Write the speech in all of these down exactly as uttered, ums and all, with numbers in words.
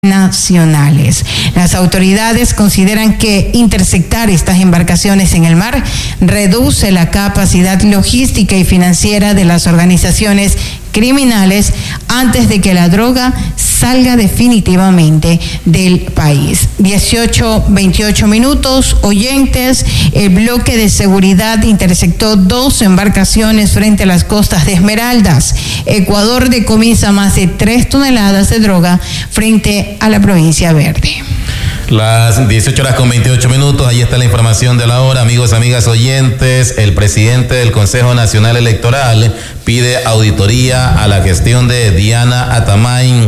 nacionales. Las autoridades consideran que interceptar estas embarcaciones en el mar reduce la capacidad logística y financiera de las organizaciones criminales antes de que la droga salga definitivamente del país. dieciocho veintiocho minutos, oyentes. El bloque de seguridad interceptó dos embarcaciones frente a las costas de Esmeraldas. Ecuador decomisa más de tres toneladas de droga frente a la provincia Verde. Las dieciocho horas con veintiocho minutos, ahí está la información de la hora. Amigos, amigas oyentes, el presidente del Consejo Nacional Electoral pide auditoría a la gestión de Diana Atamain.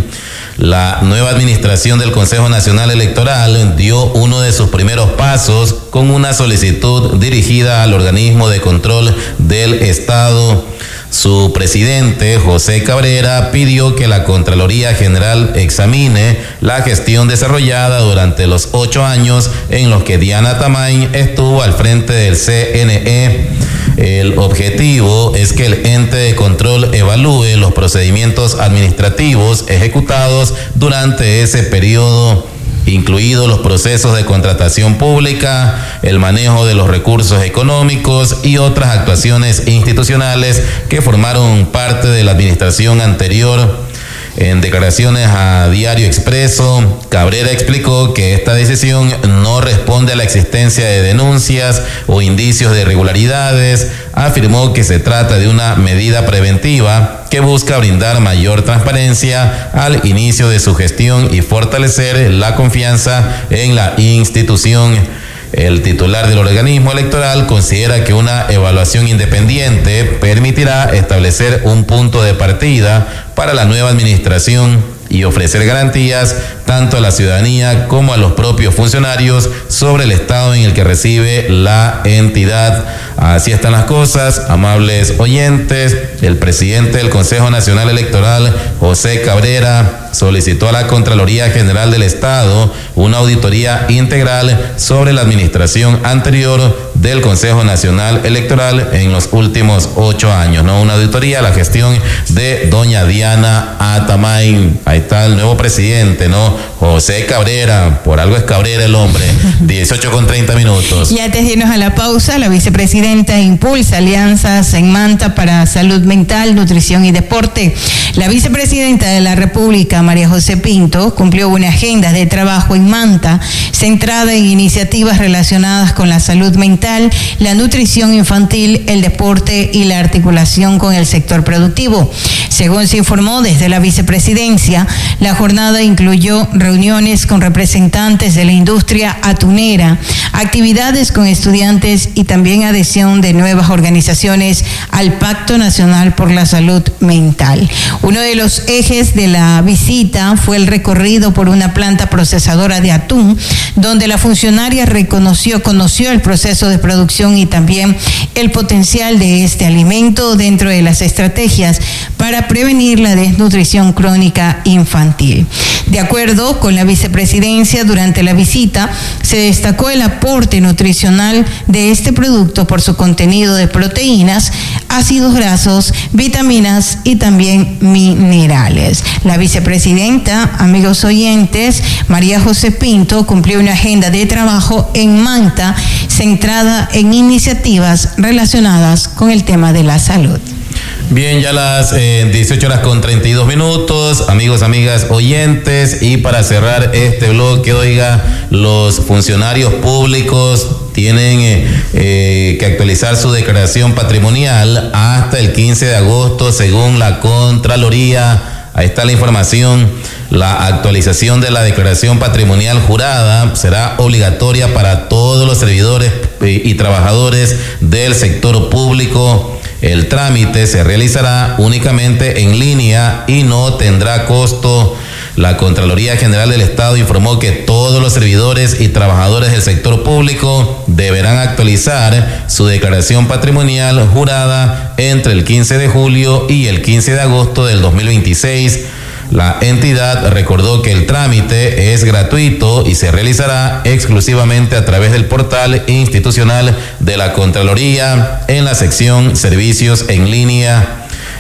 La nueva administración del Consejo Nacional Electoral dio uno de sus primeros pasos con una solicitud dirigida al organismo de control del Estado. Su presidente, José Cabrera, pidió que la Contraloría General examine la gestión desarrollada durante los ocho años en los que Diana Atamain estuvo al frente del C N E. El objetivo es que el ente de control evalúe los procedimientos administrativos ejecutados durante ese periodo, incluidos los procesos de contratación pública, el manejo de los recursos económicos y otras actuaciones institucionales que formaron parte de la administración anterior. En declaraciones a Diario Expreso, Cabrera explicó que esta decisión no responde a la existencia de denuncias o indicios de irregularidades. Afirmó que se trata de una medida preventiva que busca brindar mayor transparencia al inicio de su gestión y fortalecer la confianza en la institución. El titular del organismo electoral considera que una evaluación independiente permitirá establecer un punto de partida para la nueva administración y ofrecer garantías tanto a la ciudadanía como a los propios funcionarios sobre el estado en el que recibe la entidad. Así están las cosas, amables oyentes. El presidente del Consejo Nacional Electoral, José Cabrera, solicitó a la Contraloría General del Estado una auditoría integral sobre la administración anterior del Consejo Nacional Electoral en los últimos ocho años, ¿no? Una auditoría a la gestión de doña Diana Atamain. Ahí está el nuevo presidente, ¿no? José Cabrera, por algo es Cabrera el hombre. dieciocho con treinta minutos. Y antes de irnos a la pausa, la vicepresidenta impulsa alianzas en Manta para salud mental, nutrición y deporte. La vicepresidenta de la República, María José Pinto, cumplió una agenda de trabajo en Manta centrada en iniciativas relacionadas con la salud mental, la nutrición infantil, el deporte y la articulación con el sector productivo. Según se informó desde la vicepresidencia, la jornada incluyó reuniones con representantes de la industria atunera, actividades con estudiantes y también adhesión de nuevas organizaciones al Pacto Nacional por la Salud Mental. Uno de los ejes de la visita fue el recorrido por una planta procesadora de atún, donde la funcionaria reconoció, conoció el proceso de producción y también el potencial de este alimento dentro de las estrategias para prevenir la desnutrición crónica infantil. De acuerdo con la vicepresidencia, durante la visita se destacó el aporte nutricional de este producto por su contenido de proteínas, ácidos grasos, vitaminas y también minerales. La vicepresidenta, amigos oyentes, María José Pinto, cumplió una agenda de trabajo en Manta centrada en iniciativas relacionadas con el tema de la salud. Bien, ya las eh, dieciocho horas con treinta y dos minutos, amigos, amigas oyentes, y para cerrar este bloque, oiga, los funcionarios públicos tienen eh, eh, que actualizar su declaración patrimonial hasta el quince de agosto según la Contraloría. Ahí está la información. La actualización de la declaración patrimonial jurada será obligatoria para todos los servidores y trabajadores del sector público. El trámite se realizará únicamente en línea y no tendrá costo. La Contraloría General del Estado informó que todos los servidores y trabajadores del sector público deberán actualizar su declaración patrimonial jurada entre el quince de julio y el quince de agosto del dos mil veintiséis. La entidad recordó que el trámite es gratuito y se realizará exclusivamente a través del portal institucional de la Contraloría en la sección Servicios en línea.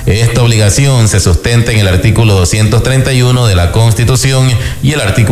Esta obligación se sustenta en el artículo doscientos treinta y uno de la Constitución y el artículo